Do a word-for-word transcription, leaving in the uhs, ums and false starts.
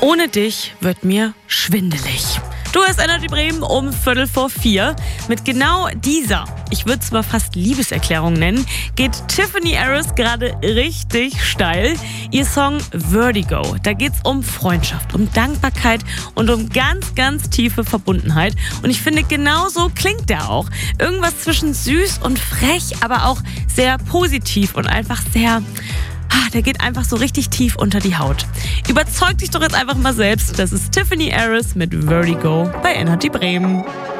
Ohne dich wird mir schwindelig. Du hast Energy Bremen um Viertel vor vier. Mit genau dieser, ich würde es mal fast Liebeserklärung nennen, geht Tiffany Harris gerade richtig steil. Ihr Song Vertigo, da geht's um Freundschaft, um Dankbarkeit und um ganz, ganz tiefe Verbundenheit. Und ich finde, genau so klingt der auch. Irgendwas zwischen süß und frech, aber auch sehr positiv und einfach sehr... Der geht einfach so richtig tief unter die Haut. Überzeug dich doch jetzt einfach mal selbst. Das ist Tiffany Harris mit Vertigo bei Energy Bremen.